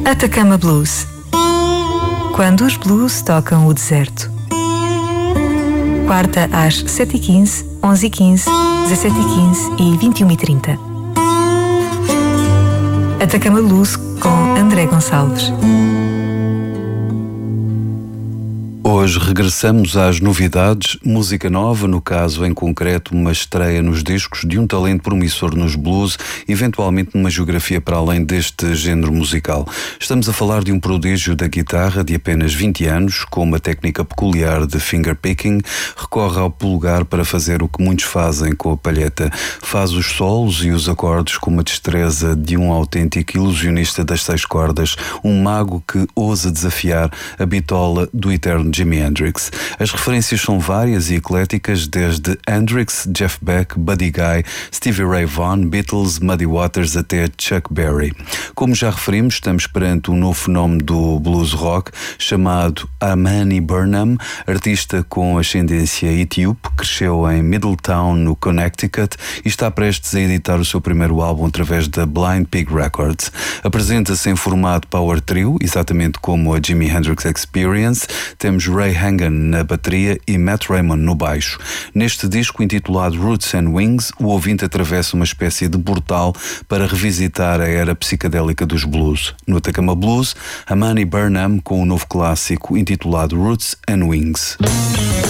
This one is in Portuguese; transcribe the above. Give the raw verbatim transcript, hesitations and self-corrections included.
Atacama Blues. Quando os blues tocam o deserto. Quarta às sete e quinze, onze e quinze, dezassete e quinze e vinte e uma e trinta. Atacama Blues com André Gonçalves. Hoje regressamos às novidades, música nova, no caso em concreto uma estreia nos discos de um talento promissor nos blues, eventualmente numa geografia para além deste género musical. Estamos a falar de um prodígio da guitarra de apenas vinte anos, com uma técnica peculiar de fingerpicking, recorre ao polegar para fazer o que muitos fazem com a palheta. Faz os solos e os acordes com uma destreza de um autêntico ilusionista das seis cordas, um mago que ousa desafiar a bitola do eterno Jimi Hendrix. As referências são várias e ecléticas, desde Hendrix, Jeff Beck, Buddy Guy, Stevie Ray Vaughan, Beatles, Muddy Waters até Chuck Berry. Como já referimos, estamos perante um novo fenómeno do blues rock chamado Amani Burnham, artista com ascendência etíope, cresceu em Middletown, no Connecticut, e está prestes a editar o seu primeiro álbum através da Blind Pig Records. Apresenta-se em formato power trio, exatamente como a Jimi Hendrix Experience. Temos Ray Hangan na bateria e Matt Raymond no baixo. Neste disco intitulado Roots and Wings, o ouvinte atravessa uma espécie de portal para revisitar a era psicadélica dos blues. No Atacama Blues, Amani Burnham com o novo clássico intitulado Roots and Wings.